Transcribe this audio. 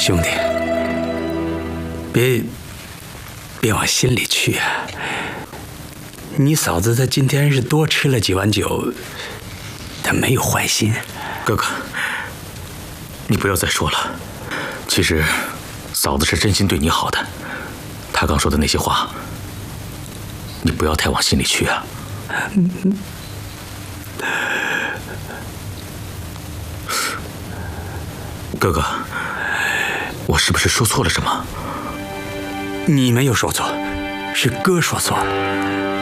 兄弟，别往心里去啊。你嫂子她今天是多吃了几碗酒，她没有坏心。 哥哥，你不要再说了。其实，嫂子是真心对你好的。她刚说的那些话，你不要太往心里去啊。哥哥，我是不是说错了什么？ 你没有说错，是哥说错了。